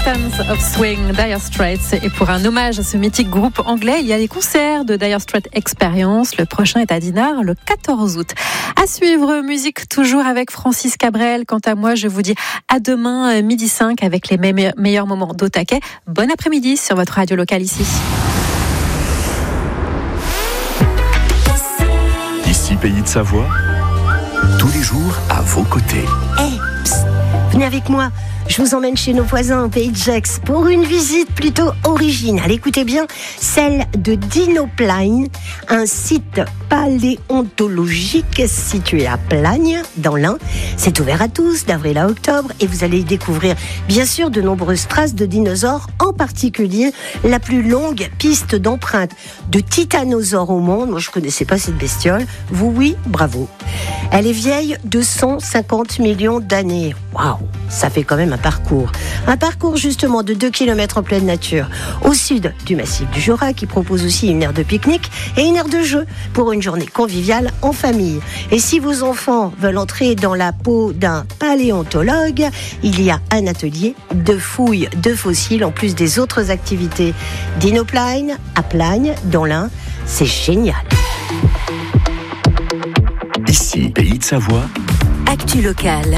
Titans of Swing, Dire Straits. Et pour un hommage à ce mythique groupe anglais, il y a les concerts de Dire Straits Experience. Le prochain est à Dinard le 14 août. À suivre, musique toujours avec Francis Cabrel. Quant à moi, je vous dis à demain, 12h05 avec les meilleurs moments d'Au-Taquet. Bon après-midi sur votre radio locale ici. Ici, Pays de Savoie, tous les jours à vos côtés. Venez avec moi, je vous emmène chez nos voisins au Pays de Gex pour une visite plutôt originale. Écoutez bien, celle de Dinoplein, un site paléontologique situé à Plagne, dans l'Ain. C'est ouvert à tous, d'avril à octobre, et vous allez y découvrir bien sûr de nombreuses traces de dinosaures, en particulier la plus longue piste d'empreintes de titanosaures au monde. Moi, je ne connaissais pas cette bestiole. Vous, oui, bravo. Elle est vieille de 150 millions d'années. Waouh, ça fait quand même un parcours. Un parcours justement de 2 km en pleine nature, au sud du massif du Jura, qui propose aussi une aire de pique-nique et une aire de jeu pour une journée conviviale en famille. Et si vos enfants veulent entrer dans la peau d'un paléontologue, il y a un atelier de fouilles de fossiles en plus des autres activités. Dinoplein à Plagne, dans l'Ain, c'est génial. Ici, Pays de Savoie. Actu locale.